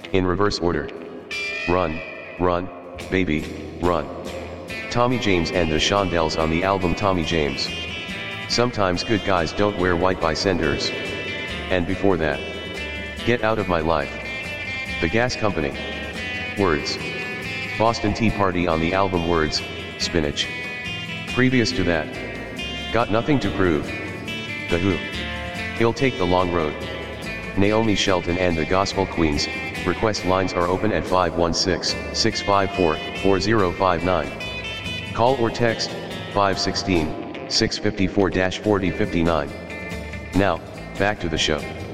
In reverse order. Run, Run, Baby, Run. Tommy James and the Shondells on the album Tommy James. Sometimes good guys don't wear white by Senders. And before that, Get Out of My Life. The Gas Company. Words. Boston Tea Party on the album Words, Spinach. Previous to that, Got Nothing to Prove. The Who. He'll Take the Long Road. Naomi Shelton and the Gospel Queens. Request lines are open at 516-654-4059. Call or text 516-654-4059. Now, back to the show.